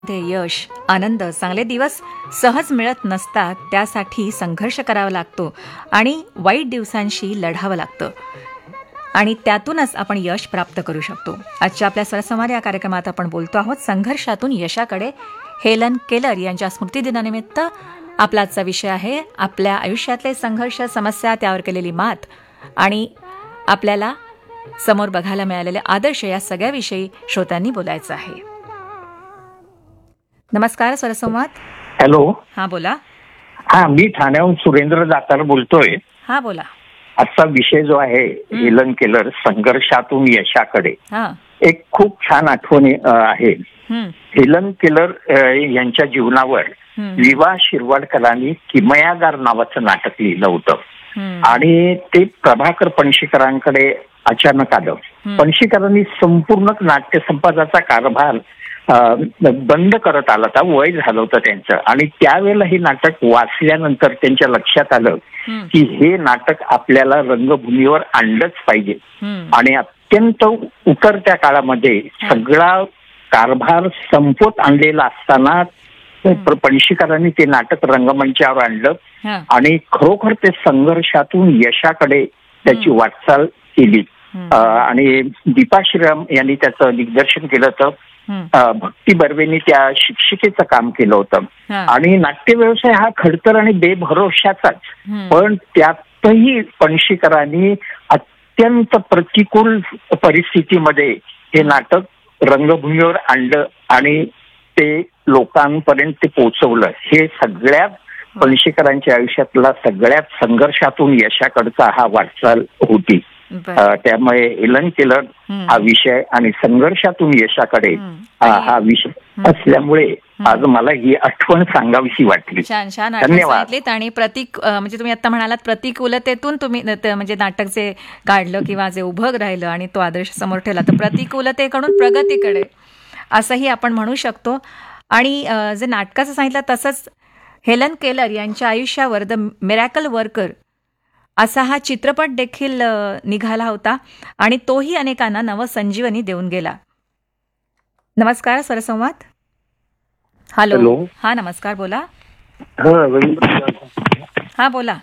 ते यश, आनंद, चांगले दिवस सहज मिळत नसतात. त्यासाठी संघर्ष करावा लागतो आणि वाईट दिवसांशी लढावं लागतं आणि त्यातूनच आपण यश प्राप्त करू शकतो. आजच्या आपल्या सरसंवाद या कार्यक्रमात आपण बोलतो आहोत संघर्षातून यशाकडे. हेलन केलर यांच्या स्मृतिदिनानिमित्त आपला आजचा विषय आहे आपल्या आयुष्यातले संघर्ष, समस्या, त्यावर केलेली मात आणि आपल्याला समोर बघायला मिळालेले आदर्श या सगळ्याविषयी श्रोत्यांनी बोलायचं आहे. नमस्कार सरसंवाद. हॅलो. हा बोला. मी ठाण्याहून सुरेंद्र दातार बोलतोय. हा बोला. आजचा विषय जो आहे हेलन केलर, संघर्षातून यशाकडे. एक खूप छान आठवण आहे. हेलन केलर यांच्या जीवनावर विवा शिरवाडकरांनी किमयागार नावाचं नाटक लिहिलं होतं आणि ते प्रभाकर पणशीकरांकडे अचानक आलं. पणशीकरांनी संपूर्ण नाट्यसंपादनाचा कारभार बंद करत आला होता. वय झालं होतं त्यांचं आणि त्यावेळेला हे नाटक वाचल्यानंतर त्यांच्या लक्षात आलं की हे नाटक आपल्याला रंगभूमीवर आणलंच पाहिजे आणि अत्यंत उतरत्या काळामध्ये सगळा कारभार संपवत आणलेला असताना पणशीकरांनी ते नाटक रंगमंचावर आणलं आणि खरोखर ते संघर्षातून यशाकडे त्याची वाटचाल केली. आणि दीपा श्रीराम यांनी त्याचं दिग्दर्शन केलं होतं. भक्ती बर्वेंनी त्या शिक्षिकेचं काम केलं होतं आणि नाट्य व्यवसाय हा खडतर आणि बेभरोशाचाच, पण त्यातही पणशीकरांनी अत्यंत प्रतिकूल परिस्थितीमध्ये हे नाटक रंगभूमीवर आणलं आणि ते लोकांपर्यंत ते पोहोचवलं. हे सगळ्यात पणशीकरांच्या आयुष्यातला सगळ्यात संघर्षातून यशाकडचा हा वाटचाल होती. त्यामुळे हेलन केलर हा विषय आणि संघर्षातून यशाकडे हा विषय असल्यामुळे आज मला ही आठवण सांगावीशी वाटली. छान छान धन्यवाद. आणि प्रतीक म्हणजे तुम्ही आता म्हणालात प्रतिकूलतेतून तुम्ही म्हणजे नाटक जे काढलं किंवा जे उभं राहिलं आणि तो आदर्श समोर ठेवला, तर प्रतिकूलतेकडून प्रगतीकडे असंही आपण म्हणू शकतो. आणि जे नाटकाचं सांगितलं तसंच हेलन केलर यांच्या आयुष्यावर द मिरॅकल वर्कर असा हा चित्रपट देखील निघाला होता आणि तोही अनेकांना नवसंजीवनी देऊन गेला. नमस्कार सरसंवाद. हॅलो. हा नमस्कार, बोला. हा बोला.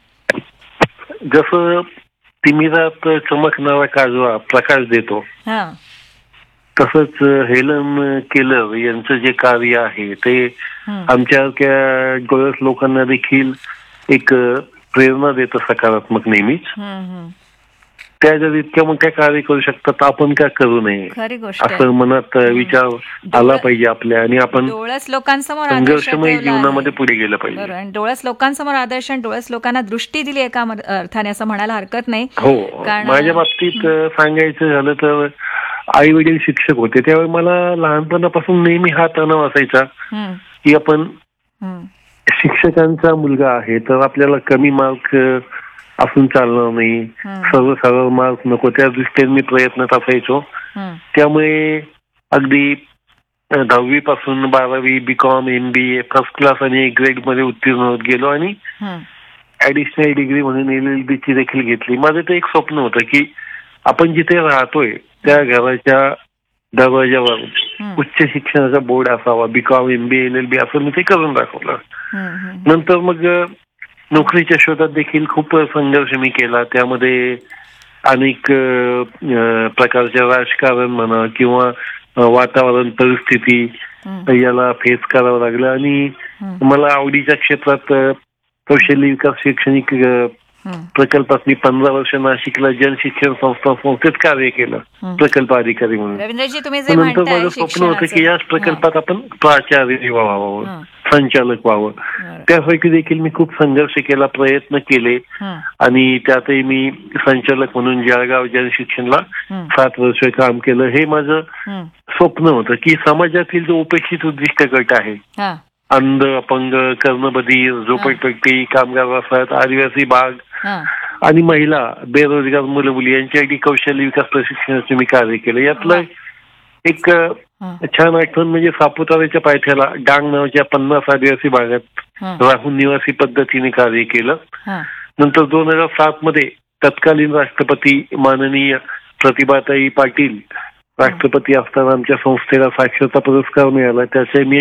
जसं तिमिरात चमकणारा काजवा प्रकाश देतो, तसंच हेलन केलर यांचं जे कार्य आहे ते आमच्यासारख्या डोळस लोकांना देखील एक प्रेरणा देतं सकारात्मक नेहमीच. त्या जर इतक्या मोठ्या कार्य करू शकतात, आपण का करू नये असं मनात विचार आला पाहिजे आपल्या आणि आपण डोळस लोकांसमोर संघर्षमय जीवनामध्ये पुढे गेलं पाहिजे. डोळस लोकांसमोर आदर्श आणि डोळस लोकांना दृष्टी दिली एका अर्थाने असं म्हणायला हरकत नाही. हो. माझ्या बाबतीत सांगायचं झालं तर आई वडील शिक्षक होते, त्यावेळी मला लहानपणापासून नेहमी हा तणाव असायचा की आपण शिक्षकांचा मुलगा आहे तर आपल्याला कमी मार्क असून चालणार नाही, सर्व मार्क नको, त्या दृष्टीने मी प्रयत्नात असायचो. त्यामुळे अगदी 10वी पासून 12वी BCom MBA फर्स्ट क्लास आणि ग्रेड मध्ये उत्तीर्ण होत गेलो आणि ऍडिशनल डिग्री म्हणून LLB ची देखील घेतली. माझं ते एक स्वप्न होतं की आपण जिथे राहतोय त्या घराच्या दरवाजावर उच्च शिक्षणाचा बोर्ड असावा, BCom MBA LLB असं मी ते करून दाखवलं. नंतर मग नोकरीच्या शोधात देखील खूप संघर्ष मी केला. त्यामध्ये अनेक प्रकारच्या राजकारण म्हणा किंवा वातावरण परिस्थिती याला फेस करावं लागलं आणि मला आवडीच्या क्षेत्रात कौशल्य विकास शैक्षणिक प्रकल्पात मी 15 वर्ष नाशिकला जनशिक्षण संस्थेत कार्य केलं प्रकल्प अधिकारी म्हणून. नंतर माझं स्वप्न होतं की याच प्रकल्पात आपण प्राचार्य व्हावं, संचालक व्हावं. त्यासाठी देखील मी खूप संघर्ष केला, प्रयत्न केले आणि त्यातही मी संचालक म्हणून जळगाव जनशिक्षणला 7 वर्ष काम केलं. हे माझं स्वप्न होतं की समाजातील जो उपेक्षित उद्दिष्ट गट आहे, अंध, अपंग, कर्णबधीर, झोपडपट्टी, कामगार वसाहत, आदिवासी भाग आणि महिला, बेरोजगार मुलं मुली यांच्यासाठी कौशल्य विकास प्रशिक्षणाचे मी कार्य केलं. यातलं एक छान आठवण म्हणजे सापुताऱ्याच्या पायथ्याला डांग नावाच्या 50 आदिवासी भागात राहून निवासी पद्धतीने कार्य केलं. नंतर 2007 मध्ये तत्कालीन राष्ट्रपती माननीय प्रतिभाताई पाटील राष्ट्रपती असताना आमच्या संस्थेला साक्षरता पुरस्कार मिळाला. त्याचे मी